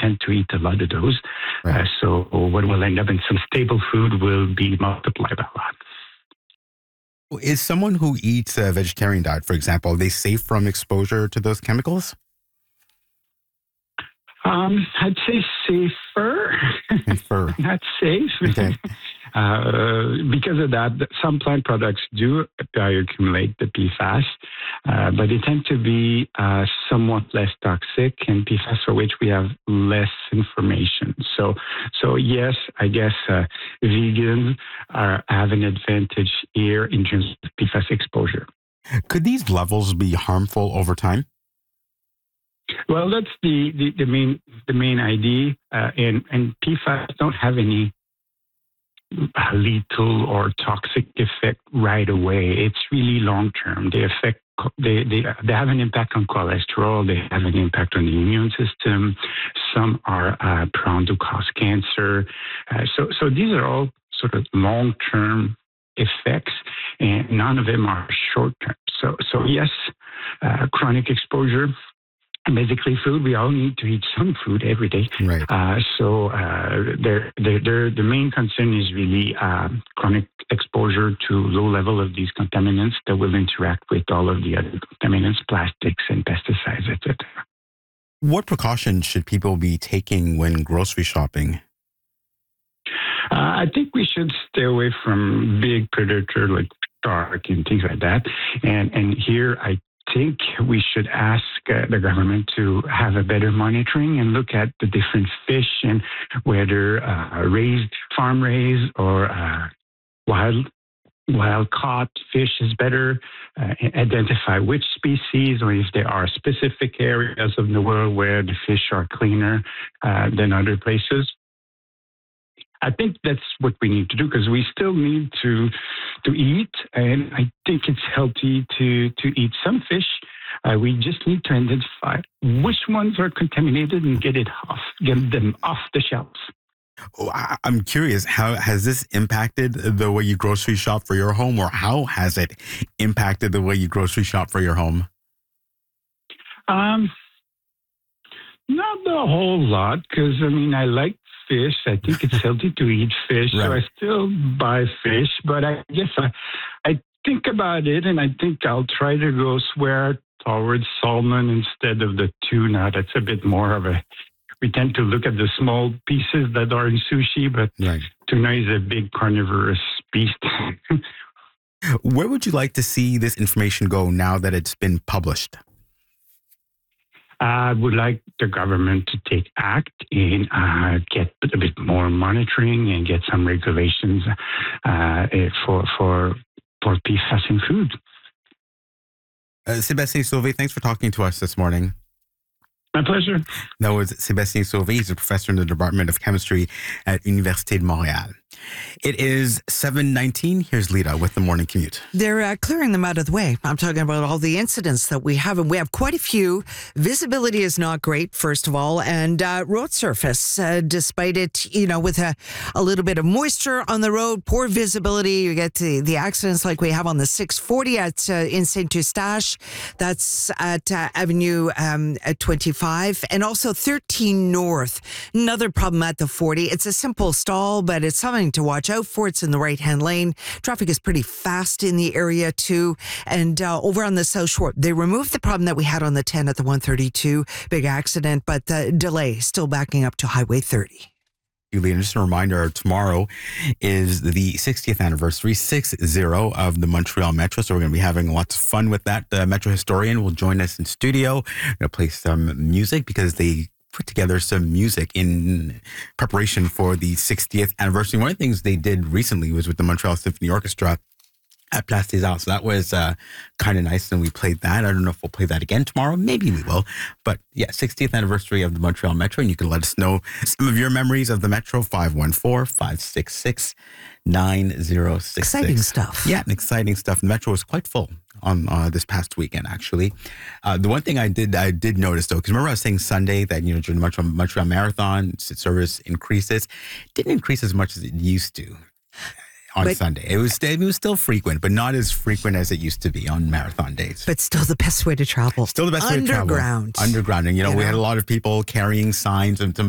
tend to eat a lot of those. Right. So what will end up in some staple food will be multiplied a lot. Is someone who eats a vegetarian diet, for example, are they safe from exposure to those chemicals? I'd say safer, Safer. not safe. Okay. Because of that, some plant products do bioaccumulate the PFAS, but they tend to be somewhat less toxic, and PFAS for which we have less information. So yes, I guess vegans have an advantage here in terms of PFAS exposure. Could these levels be harmful over time? Well, that's the main idea, and PFAS don't have any lethal or toxic effect right away. It's really long term. They have an impact on cholesterol. They have an impact on the immune system. Some are prone to cause cancer. So these are all sort of long term effects, and none of them are short term. So yes, chronic exposure. Basically, food. We all need to eat some food every day. Right. So the main concern is really chronic exposure to low level of these contaminants that will interact with all of the other contaminants, plastics and pesticides, etc. What precautions should people be taking when grocery shopping? I think we should stay away from big predator like shark and things like that. And here I think we should ask the government to have a better monitoring and look at the different fish and whether farm raised or wild caught fish is better. Identify which species, or if there are specific areas of the world where the fish are cleaner than other places. I think that's what we need to do, because we still need to eat, and I think it's healthy to eat some fish. We just need to identify which ones are contaminated and get them off the shelves. I'm curious, how has this impacted the way you grocery shop for your home, or how has it impacted the way you grocery shop for your home? Not a whole lot, because I like fish. I think it's healthy to eat fish, Right. so I still buy fish. But I guess I think about it, and I think I'll try to go swear towards salmon instead of the tuna. That's a bit more of a. We tend to look at the small pieces that are in sushi, but Right. tuna is a big carnivorous beast. Where would you like to see this information go now that it's been published? I would like the government to take act and get a bit more monitoring and get some regulations for PFAS in food. Sébastien Sauvé, thanks for talking to us this morning. My pleasure. That was Sébastien Sauvé. He's a professor in the Department of Chemistry at Université de Montréal. It is 7:19. Here's Lita with the morning commute. They're clearing them out of the way. I'm talking about all the incidents that we have, and we have quite a few. Visibility is not great, first of all, and road surface, despite it, with a little bit of moisture on the road, poor visibility. You get the accidents like we have on the 640 in Saint Eustache. That's at Avenue at 25, and also 13 North. Another problem at the 40. It's a simple stall, but it's something to watch out for. It's in the right-hand lane. Traffic is pretty fast in the area too. And over on the South Shore, they removed the problem that we had on the 10 at the 132. Big accident, but the delay still backing up to Highway 30. And just a reminder, tomorrow is the 60th anniversary, 6-0, of the Montreal Metro. So we're going to be having lots of fun with that. The Metro historian will join us in studio. We're going to play some music because they put together some music in preparation for the 60th anniversary. One of the things they did recently was with the Montreal Symphony Orchestra at Place des Arts. So that was kind of nice, and we played that. I don't know if we'll play that again tomorrow. Maybe we will. But yeah, 60th anniversary of the Montreal Metro, and you can let us know some of your memories of the Metro, 514-566-9066. Exciting stuff. Yeah, exciting stuff. The Metro was quite full on this past weekend, actually. The one thing I did notice, though, because remember I was saying Sunday that, during the Montreal Marathon, service increases. It didn't increase as much as it used to. On Sunday. It was still frequent, but not as frequent as it used to be on marathon days. But still the best way to travel. Still the best way to travel. Underground. And, we had a lot of people carrying signs and